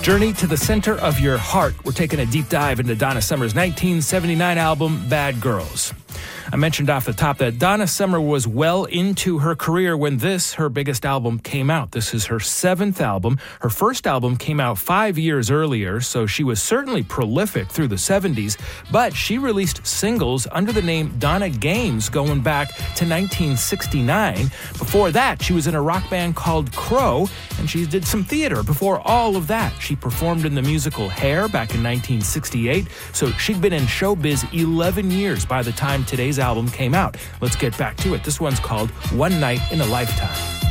Journey to the Center of Your Heart. We're taking a deep dive into Donna Summer's 1979 album, Bad Girls. I mentioned off the top that Donna Summer was well into her career when this, her biggest album, came out. This is her 7th album. Her first album came out 5 years earlier, so she was certainly prolific through the 70s, but she released singles under the name Donna Games going back to 1969. Before that, she was in a rock band called Crow, and she did some theater before all of that. She performed in the musical Hair back in 1968, so she'd been in showbiz 11 years by the time today's album came out. Let's get back to it. This one's called One Night in a Lifetime.